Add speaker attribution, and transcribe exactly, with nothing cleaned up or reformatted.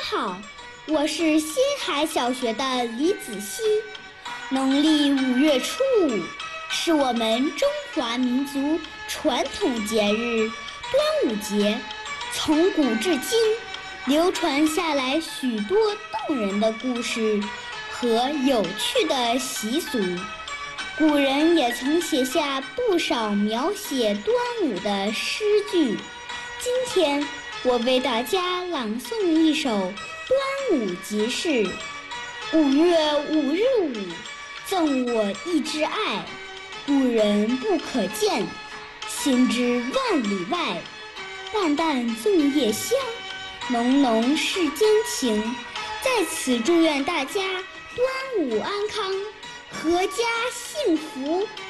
Speaker 1: 好，我是新海小学的李子熙。农历五月初五是我们中华民族传统节日端午节，从古至今流传下来许多动人的故事和有趣的习俗。古人也曾写下不少描写端午的诗句。今天我为大家朗诵一首端午即事。五月五日午，赠我一枝艾，故人不可见，心之万里外。淡淡粽叶香，浓浓世间情。在此祝愿大家端午安康，阖家幸福。